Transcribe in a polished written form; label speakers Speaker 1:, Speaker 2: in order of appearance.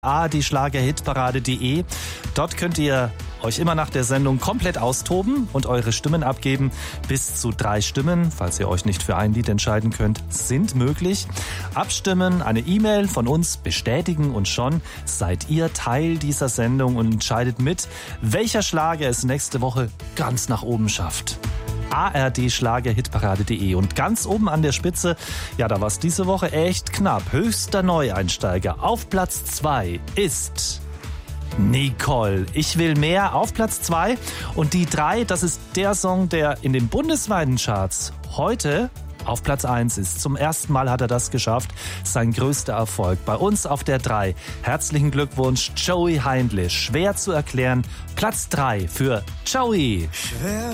Speaker 1: ard-schlager-hitparade.de. Dort könnt ihr euch immer nach der Sendung komplett austoben und eure Stimmen abgeben. Bis zu 3 Stimmen, falls ihr euch nicht für ein Lied entscheiden könnt, sind möglich. Abstimmen, eine E-Mail von uns bestätigen und schon seid ihr Teil dieser Sendung und entscheidet mit, welcher Schlager es nächste Woche ganz nach oben schafft. ard-schlager-hitparade.de. Und ganz oben an der Spitze, ja, da war es diese Woche echt knapp. Höchster Neueinsteiger auf Platz 2 ist Nicole. Ich will mehr auf Platz 2. Und die 3, das ist der Song, der in den bundesweiten Charts heute auf Platz 1 ist. Zum ersten Mal hat er das geschafft. Sein größter Erfolg. Bei uns auf der 3. Herzlichen Glückwunsch, Joey Heindle. Schwer zu erklären. Platz 3 für Joey.